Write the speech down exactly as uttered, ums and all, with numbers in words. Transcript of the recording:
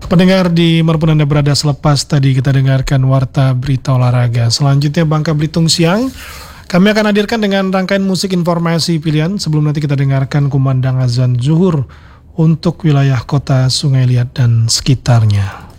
Pendengar di manapun Anda berada, selepas tadi kita dengarkan warta berita olahraga. Selanjutnya Bangka Belitung Siang. Kami akan hadirkan dengan rangkaian musik informasi pilihan sebelum nanti kita dengarkan kumandang azan zuhur untuk wilayah kota Sungai Liat dan sekitarnya.